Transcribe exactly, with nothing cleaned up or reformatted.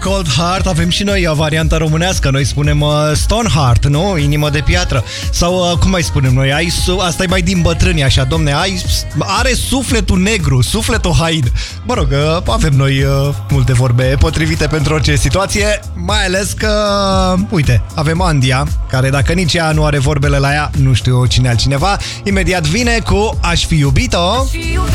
Cold Heart, avem și noi varianta românească. Noi spunem uh, Stone Heart, nu? Inimă de piatră. Sau uh, cum mai spunem noi? Ai su- Asta e mai din bătrâni, așa, domne. Ai, are sufletul negru, sufletul haid. Mă rog, uh, avem noi uh, multe vorbe potrivite pentru orice situație. Mai ales că, uite, avem Andia, care dacă nici ea nu are vorbele la ea, nu știu cine altcineva, imediat vine cu Aș fi iubit-o.